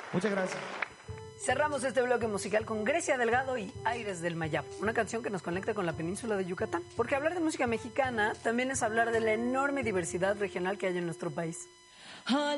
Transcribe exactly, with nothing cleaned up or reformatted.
Muchas gracias. Cerramos este bloque musical con Grecia Delgado y Aires del Mayab, una canción que nos conecta con la península de Yucatán. Porque hablar de música mexicana también es hablar de la enorme diversidad regional que hay en nuestro país.